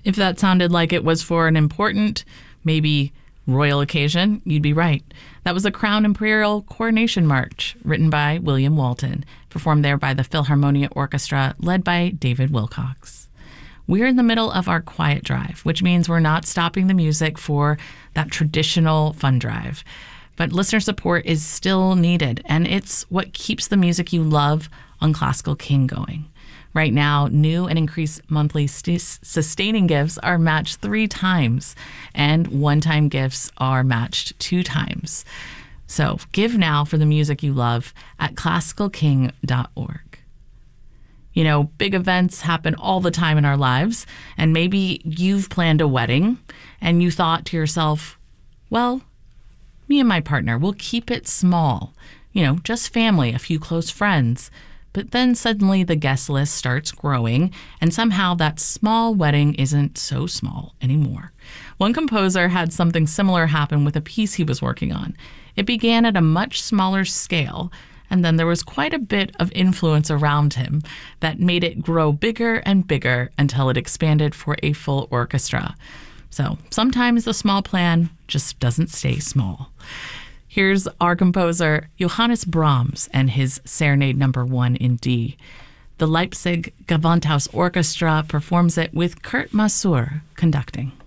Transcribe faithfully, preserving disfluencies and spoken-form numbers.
If that sounded like it was for an important, maybe royal occasion, you'd be right. That was the Crown Imperial Coronation March, written by William Walton, performed there by the Philharmonia Orchestra, led by David Wilcox. We're in the middle of our quiet drive, which means we're not stopping the music for that traditional fun drive. But listener support is still needed, and it's what keeps the music you love on Classical King going. Right now, new and increased monthly st- sustaining gifts are matched three times, and one-time gifts are matched two times. So give now for the music you love at classical king dot org. You know, big events happen all the time in our lives, and maybe you've planned a wedding, and you thought to yourself, well, me and my partner, we'll keep it small. You know, just family, a few close friends. But then suddenly the guest list starts growing, and somehow that small wedding isn't so small anymore. One composer had something similar happen with a piece he was working on. It began at a much smaller scale, and then there was quite a bit of influence around him that made it grow bigger and bigger until it expanded for a full orchestra. So sometimes the small plan just doesn't stay small. Here's our composer, Johannes Brahms, and his Serenade Number One in D. The Leipzig Gewandhaus Orchestra performs it with Kurt Masur conducting.